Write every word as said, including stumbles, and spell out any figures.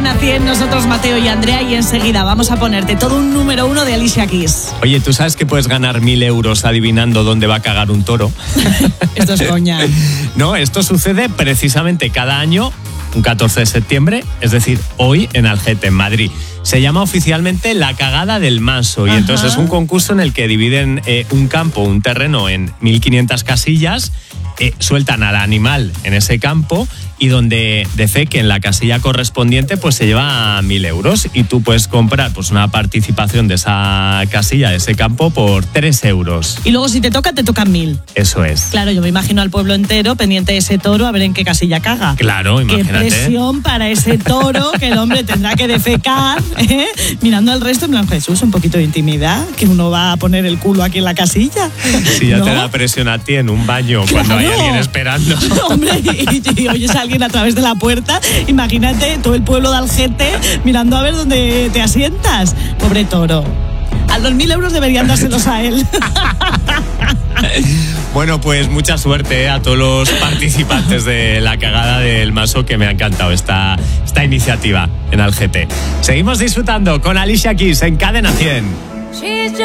Cadena cien, nosotros Mateo y Andrea, y enseguida vamos a ponerte todo un número uno de Alicia Keys. Oye, ¿tú sabes que puedes ganar mil euros adivinando dónde va a cagar un toro? Esto es coña. No, esto sucede precisamente cada año, un catorce de septiembre, es decir, hoy en Algete, en Madrid. Se llama oficialmente la cagada del Manso. Ajá. Y entonces es un concurso en el que dividen eh, un campo, un terreno en mil quinientas casillas, eh, sueltan al animal en ese campo y donde defeque en la casilla correspondiente pues se lleva mil euros y tú puedes comprar pues una participación de esa casilla, de ese campo, por tres euros. Y luego si te toca, te tocan mil. Eso es. Claro, yo me imagino al pueblo entero pendiente de ese toro a ver en qué casilla caga. Claro, imagínate. Qué presión para ese toro que el hombre tendrá que defecar, ¿eh? Mirando al resto en plan, Jesús, un poquito de intimidad, que uno va a poner el culo aquí en la casilla. Si ya ¿no? te da presión a ti en un baño cuando hay Claro. alguien esperando. Hombre, y, y oyes a alguien a través de la puerta, imagínate todo el pueblo de Algete mirando a ver dónde te asientas. Pobre toro. A los mil euros deberían dárselos a él. Bueno, pues mucha suerte, ¿eh?, a todos los participantes de la cagada del Manso, que me ha encantado esta, esta iniciativa en Algete. Seguimos disfrutando con Alicia Keys en Cadena cien.